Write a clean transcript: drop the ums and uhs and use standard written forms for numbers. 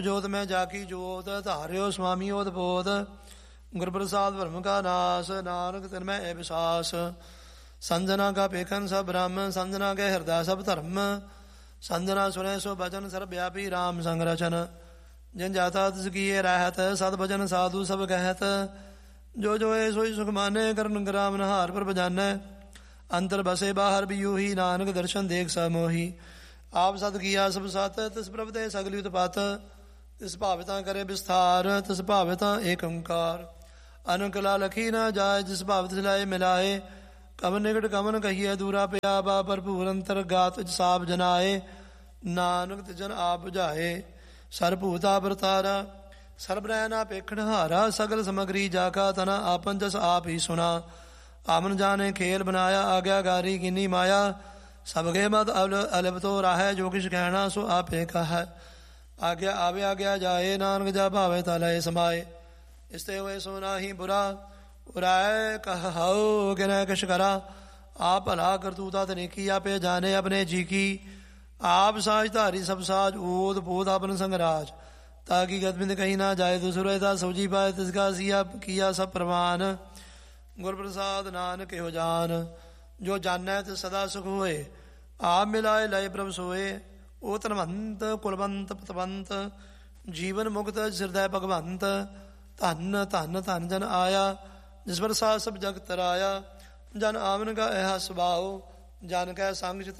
ਜੋਤ ਮੈਂ ਜਾ ਕੀ ਜੋਤ ਧਾਰਿਓ ਸੁਆਮੀ ਓਤ ਬੋਧ ਗੁਰ ਪ੍ਰਸਾਦ ਭਰਮ ਕਾ ਨਾਸ ਨਾਨਕ ਤਿਨ ਮੈਂ ਏ ਵਿਸਾਸ ਸੰਜਨਾ ਕਾ ਪੇਖਨ ਸਭ ਬ੍ਰਹਮ ਸੰਜਨਾ ਕੇ ਹਿਰਦਾ ਸਭ ਧਰਮ ਸੰਜਨਾ ਸੁਨੇ ਸੋ ਬਚਨ ਸਰਬ ਵਿਆਪੀ ਰਾਮ ਸੰਗ ਰਚਨ ਜਿਨ ਜਾਤਾ ਤਿਸ ਕੀਏ ਰਹਿਤ ਸਤ ਭਜਨ ਸਾਧੂ ਸਭ ਕਹਿਤ ਜੋ ਜੋ ਏ ਸੋਈ ਸੁਖ ਮਾਨੇ ਕਰਨ ਗ੍ਰਾਮ ਨਹਾਰ ਪਰ ਬਜਾਨੈ ਅੰਤਰ ਬਸੇ ਬਾਹਰ ਵੀ ਯੂਹੀ ਨਾਨਕ ਦਰਸ਼ਨ ਦੇਖ ਸਭ ਮੋਹੀ ਆਪ ਸਤ ਕੀਆ ਸਭ ਸਤ ਤਿਸ ਪ੍ਰਭ ਤੇ ਸਗਲੀ ਉਤਪਤ ਤਿਸ ਭਾਵਿਤਾ ਕਰੇ ਵਿਸਥਾਰ ਤਿਸ ਭਾਵਿਤਾ ਏਕ ਓੰਕਾਰ ਅਨਕਲਾ ਲਖੀ ਨਾ ਜਾਏ ਜਿਸ ਭਾਵ ਤਿਸ ਲਾਏ ਮਿਲਾਏ ਕਮਨ ਨਿਕਟ ਕਮਨ ਕਹੀਏ ਦੂਰਾ ਪਿਆ ਬਾ ਭਰਪੂਰ ਅੰਤਰ ਗਾਤ ਸਾਬ ਜਨਾਏ ਨਾਨਕ ਤਿਜਨ ਆਪ ਬੁਝਾਏ ਸਰਭੂਤਾ ਵਰਤਾਰਾ ਸਰਬ ਰਹਿ ਨਾ ਪੇਖਣ ਹਾਰਾ ਸਗਲ ਸਮਗਰੀ ਜਾ ਕਾ ਤਨਾ ਆਪਨ ਜਸ ਆਪ ਹੀ ਸੁਣਾ ਆਮਨ ਜਾਨੇ ਖੇਲ ਬਨਾਇਆ ਆਗਿਆਕਾਰੀ ਕਿੰਨੀ ਮਾਇਆ ਸਬਗੇ ਮਤ ਅਲਬ ਤੋ ਰਾਹੈ ਜੋ ਕਿਛ ਕਹਿਣਾ ਸੋ ਆਪੇ ਕਹੈ ਆਗਿਆ ਆਵੇ ਆਗਿਆ ਜਾਏ ਨਾਨਕ ਜਾ ਭਾਵੇ ਤਾ ਲਏ ਸਮਾਏ ਇਸਤੇ ਹੋਏ ਸੋ ਨਾਹੀ ਬੁਰਾ ਉਰਾਏ ਕਹਾਉ ਕਿਨੈ ਕਿਛ ਕਰਾ ਆਪ ਭਲਾ ਕਰਤੂਤਾ ਤਨੇਕੀ ਆਪੇ ਜਾਣੇ ਆਪਣੇ ਜੀ ਕੀ ਆਪ ਸਾਜ ਧਾਰੀ ਸਭ ਸਾਜ ਓਦ ਬੋਧ ਆਪਨ ਸੰਗਰਾਜ ਤਾਕਿ ਗਦਬਿੰਦ ਕਹੀ ਨਾ ਜਾਏ ਦੂਸਰੇ ਦਾ ਸੋਜੀ ਪਾਏ ਤਿਸ ਕਾ ਸੀਆ ਕੀਆ ਸਭ ਪ੍ਰਵਾਨ ਗੁਰ ਪ੍ਰਸਾਦ ਨਾਨਕ ਇਹੋ ਜਾਨ ਜੋ ਜਾਣੈ ਤੇ ਸਦਾ ਸੁਖ ਹੋਏ ਆਪ ਮਿਲਾਏ ਲਏ ਪ੍ਰਭ ਸੋਏ ਉਹ ਧਨਵੰਤ ਕੁਲਵੰਤ ਪਤਵੰਤ ਜੀਵਨ ਮੁਕਤ ਸਿਰਦੈ ਭਗਵੰਤ ਧਨ ਧਨ ਧਨ ਜਨ ਆਇਆ ਜਿਸ ਪ੍ਰਸਾਦ ਸਭ ਜਗ ਤਰਾਇਆ ਜਨ ਆਵਨ ਕਾ ਇਹ ਸੁਭਾਉ ਜਨ ਕੈ ਸੰਗ ਚਿਤ